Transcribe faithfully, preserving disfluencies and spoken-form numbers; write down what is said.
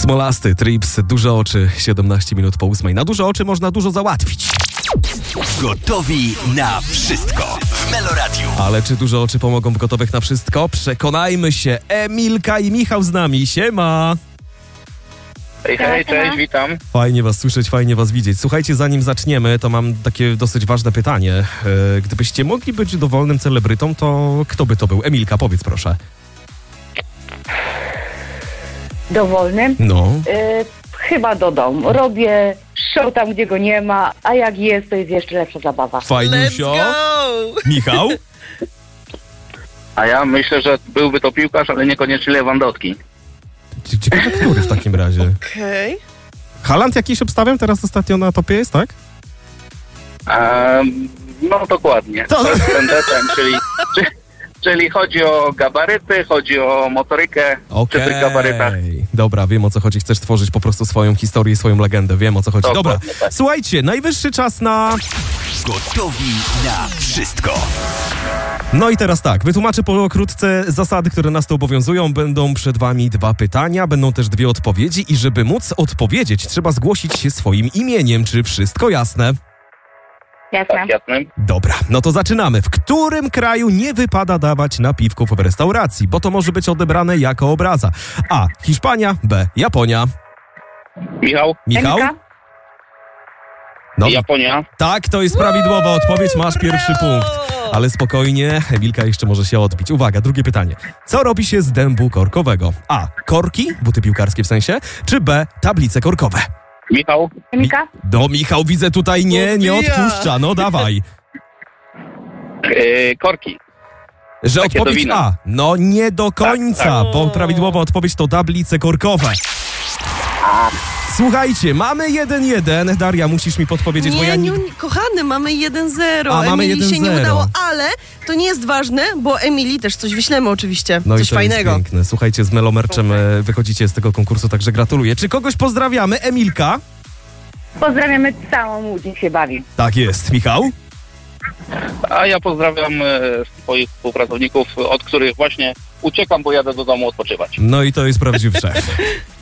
Smolasty, Trips, duże oczy, siedemnaście minut po ósmej. Na duże oczy można dużo załatwić. Gotowi na wszystko w Meloradiu. Ale czy duże oczy pomogą w gotowych na wszystko? Przekonajmy się. Emilka i Michał z nami. Siema! Hej, hej, cześć, witam. Fajnie was słyszeć, fajnie was widzieć. Słuchajcie, zanim zaczniemy, to mam takie dosyć ważne pytanie. E, Gdybyście mogli być dowolnym celebrytą, to kto by to był? Emilka, powiedz proszę. Dowolnym? No. Y, chyba do domu. Robię show tam, gdzie go nie ma, a jak jest, to jest jeszcze lepsza zabawa. Fajniusio. Michał? A ja myślę, że byłby to piłkarz, ale niekoniecznie Lewandowski. Ciekawe, który w takim razie? Okej. Okay. Haaland jakiś obstawiam teraz ostatnio na topie jest, tak? Um, no dokładnie. To- To jest tendentem, czyli, czy, czyli chodzi o gabaryty, chodzi o motorykę przy tych gabarytach. Okej, dobra, wiem o co chodzi. Chcesz tworzyć po prostu swoją historię, swoją legendę. Wiem o co chodzi. Dobra, Dokładnie, tak. słuchajcie, najwyższy czas na... Gotowi na wszystko. No i teraz tak, wytłumaczę pokrótce zasady, które nas tu obowiązują. Będą przed wami dwa pytania, będą też dwie odpowiedzi i żeby móc odpowiedzieć, trzeba zgłosić się swoim imieniem. Czy wszystko jasne? Jasne. Tak, jasnym. Dobra, no to zaczynamy. W którym kraju nie wypada dawać napiwków w restauracji, bo to może być odebrane jako obraza? A. Hiszpania, B. Japonia. Michał, Michał? Emilka? No, Japonia. tak, to jest prawidłowa odpowiedź, masz pierwszy punkt. Ale spokojnie, Emilka jeszcze może się odbić. Uwaga, drugie pytanie. Co robi się z dębu korkowego? A. Korki, buty piłkarskie w sensie, czy B. Tablice korkowe? Michał, Emilka? No, Michał, widzę tutaj nie, nie Odbija. odpuszcza, no dawaj. yy, korki. Że Takie do odpowiedź wina. A. No nie do końca, tak. bo prawidłowa odpowiedź to tablice korkowe. Słuchajcie, mamy jeden jeden. Daria, musisz mi podpowiedzieć, bo Nie, ja nie, nie... nie, kochany, mamy jeden zero. A, mamy Emilii się jeden nie zero. udało, ale to nie jest ważne, bo Emilii też coś wyślemy oczywiście. No coś i to fajnego. jest piękne. Słuchajcie, z Melomerczem e, wychodzicie z tego konkursu, także gratuluję. Czy kogoś pozdrawiamy? Emilka? Pozdrawiamy całą łódź, niech się bawi. Tak jest. Michał? A ja pozdrawiam e, swoich współpracowników, od których właśnie uciekam, bo jadę do domu odpoczywać. No i to jest prawdziwy szef.